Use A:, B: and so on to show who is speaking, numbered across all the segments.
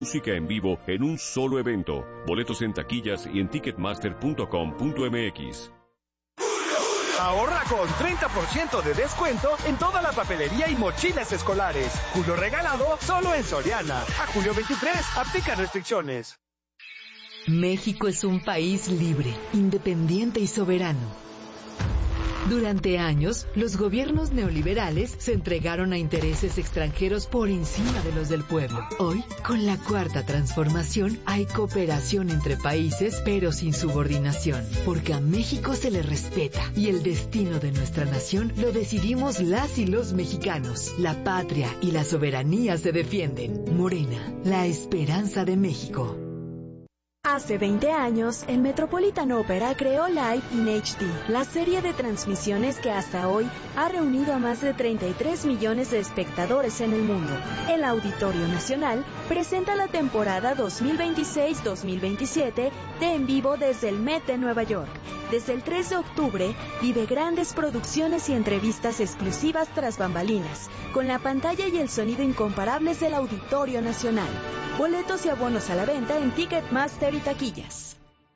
A: Música en vivo en un solo evento. Boletos en taquillas y en ticketmaster.com.mx.
B: Ahorra con 30% de descuento en toda la papelería y mochilas escolares. Julio regalado solo en Soriana. A julio 23, aplica restricciones.
C: México es un país libre, independiente y soberano. Durante años, los gobiernos neoliberales se entregaron a intereses extranjeros por encima de los del pueblo. Hoy, con la Cuarta Transformación, hay cooperación entre países, pero sin subordinación, porque a México se le respeta y el destino de nuestra nación lo decidimos las y los mexicanos. La patria y la soberanía se defienden. Morena, la esperanza de México.
D: Hace 20 años, el Metropolitan Opera creó Live in HD, la serie de transmisiones que hasta hoy ha reunido a más de 33 millones de espectadores en el mundo. El Auditorio Nacional presenta la temporada 2026-2027 de En Vivo desde el Met de Nueva York. Desde el 3 de octubre, vive grandes producciones y entrevistas exclusivas tras bambalinas, con la pantalla y el sonido incomparables del Auditorio Nacional. Boletos y abonos a la venta en Ticketmaster y taquillas.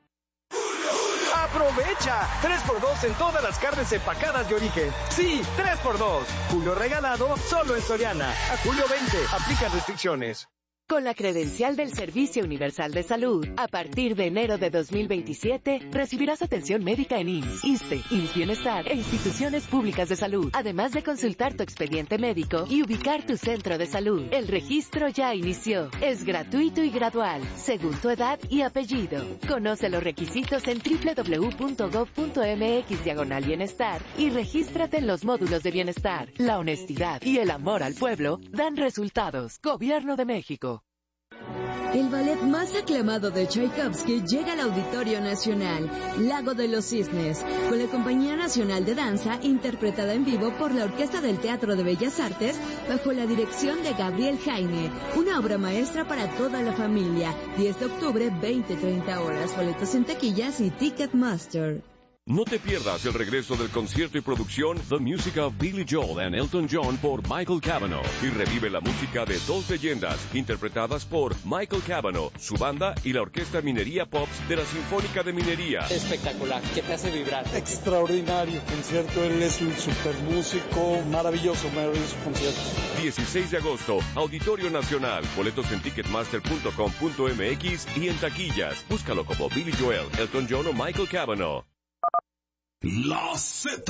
B: ¡Aprovecha! 3x2 en todas las carnes empacadas de origen. Sí, 3x2. Julio regalado solo en Soriana. A julio 20, aplican restricciones.
E: Con la credencial del Servicio Universal de Salud, a partir de enero de 2027, recibirás atención médica en IMSS, ISSSTE, IMSS Bienestar e instituciones públicas de salud, además de consultar tu expediente médico y ubicar tu centro de salud. El registro ya inició. Es gratuito y gradual, según tu edad y apellido. Conoce los requisitos en www.gov.mx/bienestar y regístrate en los módulos de bienestar. La honestidad y el amor al pueblo dan resultados. Gobierno de México.
F: El ballet más aclamado de Tchaikovsky llega al Auditorio Nacional, Lago de los Cisnes, con la Compañía Nacional de Danza, interpretada en vivo por la Orquesta del Teatro de Bellas Artes, bajo la dirección de Gabriel Jaime. Una obra maestra para toda la familia. 10 de octubre, 20-30 horas. Boletos en taquillas y Ticketmaster.
A: No te pierdas el regreso del concierto y producción The Music of Billy Joel and Elton John por Michael Cavanaugh y revive la música de dos leyendas interpretadas por Michael Cavanaugh, su banda y la Orquesta Minería Pops de la Sinfónica de Minería.
G: Espectacular, que te hace vibrar.
H: Extraordinario concierto, él es un super músico, maravilloso concierto.
A: 16 de agosto, Auditorio Nacional, boletos en ticketmaster.com.mx y en taquillas. Búscalo como Billy Joel, Elton John o Michael Cavanaugh.
I: La Z.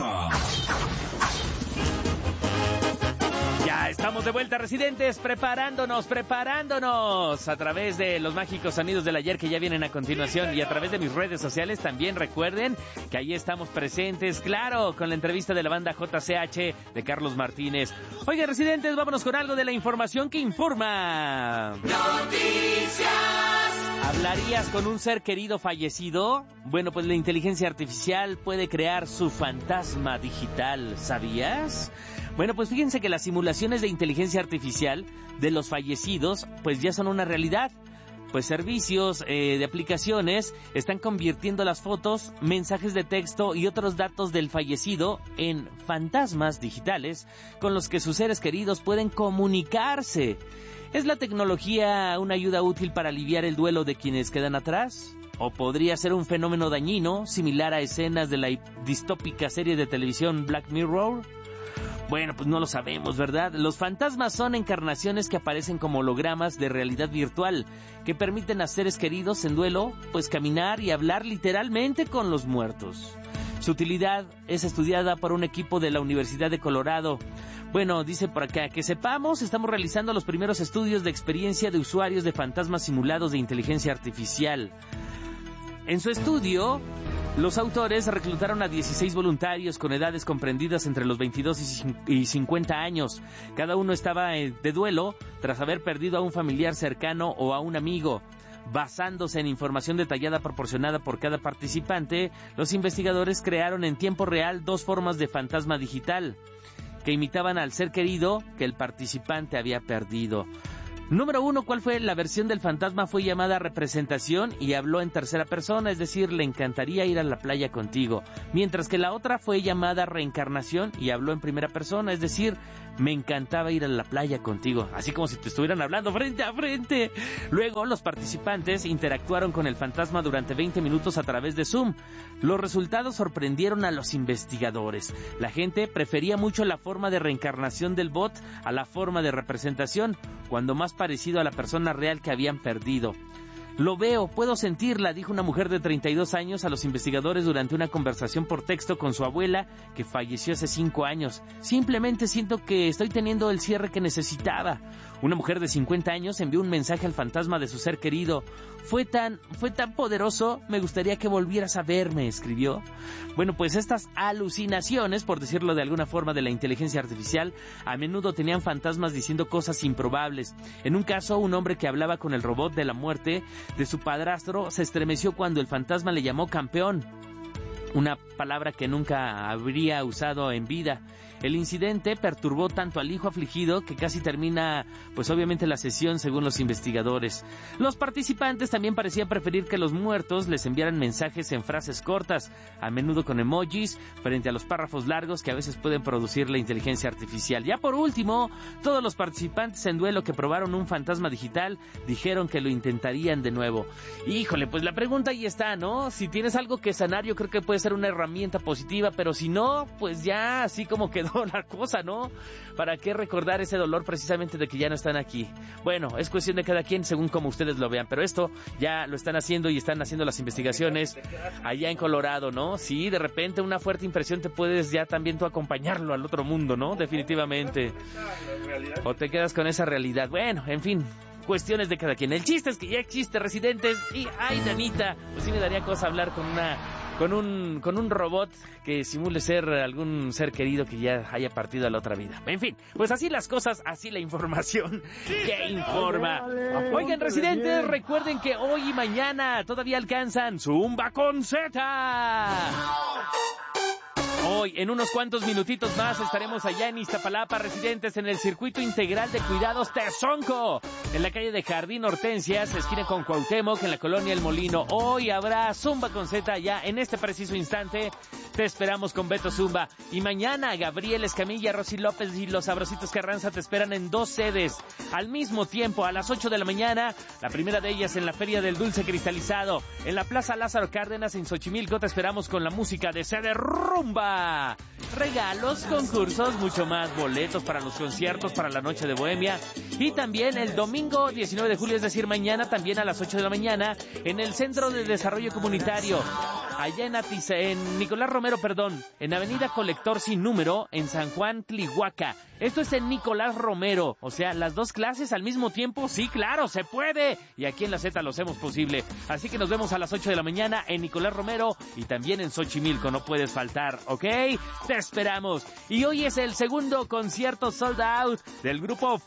J: Ya estamos de vuelta, residentes, preparándonos a través de los mágicos sonidos del ayer que ya vienen a continuación y a través de mis redes sociales. También recuerden que ahí estamos presentes, claro, con la entrevista de la banda JCH de Carlos Martínez. Oigan, residentes, vámonos con algo de la información que informa.
I: Noticias.
J: ¿Hablarías con un ser querido fallecido? Bueno, pues la inteligencia artificial puede crear su fantasma digital, ¿sabías? Bueno, pues fíjense que las simulaciones de inteligencia artificial de los fallecidos, pues ya son una realidad. Pues servicios de aplicaciones están convirtiendo las fotos, mensajes de texto y otros datos del fallecido en fantasmas digitales con los que sus seres queridos pueden comunicarse. ¿Es la tecnología una ayuda útil para aliviar el duelo de quienes quedan atrás? ¿O podría ser un fenómeno dañino, similar a escenas de la distópica serie de televisión Black Mirror? Bueno, pues no lo sabemos, ¿verdad? Los fantasmas son encarnaciones que aparecen como hologramas de realidad virtual, que permiten a seres queridos en duelo, pues caminar y hablar literalmente con los muertos. Su utilidad es estudiada por un equipo de la Universidad de Colorado. Bueno, dice por acá, que sepamos, estamos realizando los primeros estudios de experiencia de usuarios de fantasmas simulados de inteligencia artificial. En su estudio, los autores reclutaron a 16 voluntarios con edades comprendidas entre los 22 y 50 años. Cada uno estaba de duelo tras haber perdido a un familiar cercano o a un amigo. Basándose en información detallada proporcionada por cada participante, los investigadores crearon en tiempo real dos formas de fantasma digital que imitaban al ser querido que el participante había perdido. Número 1, ¿cuál fue la versión del fantasma? Fue llamada representación y habló en tercera persona, es decir, le encantaría ir a la playa contigo. Mientras que la otra fue llamada reencarnación y habló en primera persona, es decir, me encantaba ir a la playa contigo, así como si te estuvieran hablando frente a frente. Luego, los participantes interactuaron con el fantasma durante 20 minutos a través de Zoom. Los resultados sorprendieron a los investigadores. La gente prefería mucho la forma de reencarnación del bot a la forma de representación, cuando más parecido a la persona real que habían perdido. Lo veo, puedo sentirla, dijo una mujer de 32 años a los investigadores durante una conversación por texto con su abuela, que falleció hace 5 años. Simplemente siento que estoy teniendo el cierre que necesitaba. Una mujer de 50 años envió un mensaje al fantasma de su ser querido. Fue tan poderoso, me gustaría que volvieras a verme, escribió. Bueno, pues estas alucinaciones, por decirlo de alguna forma, de la inteligencia artificial, a menudo tenían fantasmas diciendo cosas improbables. En un caso, un hombre que hablaba con el robot de la muerte de su padrastro se estremeció cuando el fantasma le llamó campeón, una palabra que nunca habría usado en vida. El incidente perturbó tanto al hijo afligido que casi termina, pues obviamente, la sesión, según los investigadores. Los participantes también parecían preferir que los muertos les enviaran mensajes en frases cortas, a menudo con emojis, frente a los párrafos largos que a veces pueden producir la inteligencia artificial. Ya por último, todos los participantes en duelo que probaron un fantasma digital dijeron que lo intentarían de nuevo. Híjole, pues la pregunta ahí está, ¿no? Si tienes algo que sanar, yo creo que puede ser una herramienta positiva, pero si no, pues ya así como quedó la cosa, ¿no? ¿Para qué recordar ese dolor precisamente de que ya no están aquí? Bueno, es cuestión de cada quien según como ustedes lo vean, pero esto ya lo están haciendo y están haciendo las investigaciones allá en Colorado, ¿no? Sí, de repente una fuerte impresión te puedes ya también tú acompañarlo al otro mundo, ¿no? Definitivamente. O te quedas con esa realidad. Bueno, en fin, cuestiones de cada quien. El chiste es que ya existe Residentes y, ay, nanita, pues sí me daría cosa hablar con un robot que simule ser algún ser querido que ya haya partido a la otra vida. En fin, pues así las cosas, así la información que informa. Oigan, Residentes, recuerden que hoy y mañana todavía alcanzan Zumba con Z. Hoy, en unos cuantos minutitos más, estaremos allá en Iztapalapa, Residentes, en el Circuito Integral de Cuidados Tezonco, en la calle de Jardín Hortensias, esquina con Cuauhtémoc, en la colonia El Molino. Hoy habrá Zumba con Z allá en este preciso instante. Te esperamos con Beto Zumba. Y mañana, Gabriel Escamilla, Rosy López y los Sabrositos Carranza te esperan en 2 sedes. Al mismo tiempo, a las 8 de la mañana, la primera de ellas en la Feria del Dulce Cristalizado, en la Plaza Lázaro Cárdenas, en Xochimilco. Te esperamos con la música de Sede Rumba. Regalos, concursos, mucho más, boletos para los conciertos, para la noche de Bohemia. Y también el domingo 19 de julio, es decir, mañana, también a las 8 de la mañana, en el Centro de Desarrollo Comunitario, allá en Nicolás Romero, en Avenida Colector Sin Número, en San Juan, Tlihuaca. Esto es en Nicolás Romero, o sea, las 2 clases al mismo tiempo, sí, claro, se puede. Y aquí en la Z lo hacemos posible. Así que nos vemos a las 8 de la mañana en Nicolás Romero y también en Xochimilco, no puedes faltar, ¿ok? Te esperamos. Y hoy es el segundo concierto sold out del grupo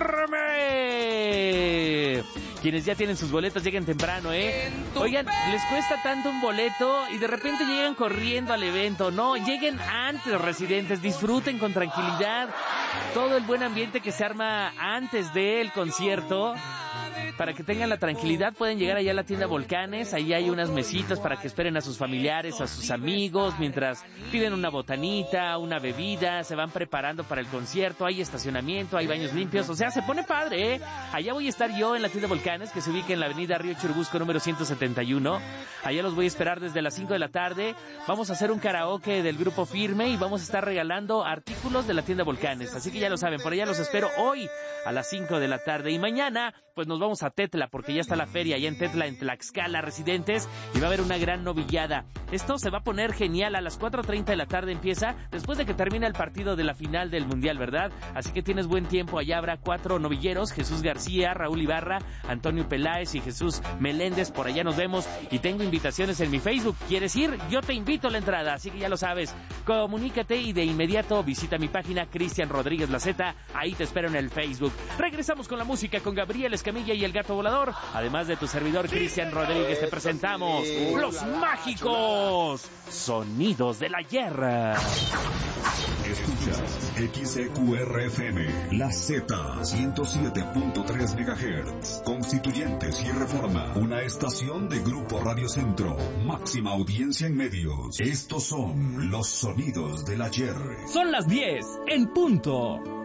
J: Firme. Quienes ya tienen sus boletos, lleguen temprano, ¿eh? Oigan, les cuesta tanto un boleto y de repente llegan corriendo al evento. No, lleguen antes, Residentes, disfruten con tranquilidad todo el buen ambiente que se arma antes del concierto. Para que tengan la tranquilidad, pueden llegar allá a la tienda Volcanes. Ahí hay unas mesitas para que esperen a sus familiares, a sus amigos, mientras piden una botanita, una bebida, se van preparando para el concierto. Hay estacionamiento, hay baños limpios, o sea, se pone padre, ¿eh? Allá voy a estar yo en la tienda Volcanes, que se ubica en la avenida Río Churubusco número 171. Allá los voy a esperar desde las 5 de la tarde. Vamos a hacer un karaoke del grupo Firme y vamos a estar regalando artículos de la tienda Volcanes. Así que ya lo saben, por allá los espero hoy a las 5 de la tarde. Y mañana, pues nos vamos a Tetla, porque ya está la feria allá en Tetla, en Tlaxcala, Residentes, y va a haber una gran novillada. Esto se va a poner genial. A las 4:30 de la tarde empieza, después de que termina el partido de la final del Mundial, ¿verdad? Así que tienes buen tiempo. Allá habrá 4 novilleros: Jesús García, Raúl Ibarra, Antonio Peláez y Jesús Meléndez. Por allá nos vemos y tengo invitaciones en mi Facebook. ¿Quieres ir? Yo te invito a la entrada, así que ya lo sabes. Comunícate y de inmediato visita mi página Cristian Rodríguez La Z. Ahí te espero en el Facebook. Regresamos con la música con Gabriel Escamilla. Escamilla y el Gato Volador, además de tu servidor Cristian Rodríguez, te presentamos los mágicos sonidos del ayer.
I: Escuchas XEQRFM, La Z, 107.3 MHz, Constituyentes y Reforma, una estación de Grupo Radio Centro, máxima audiencia en medios. Estos son los sonidos del ayer.
K: Son las 10 en punto.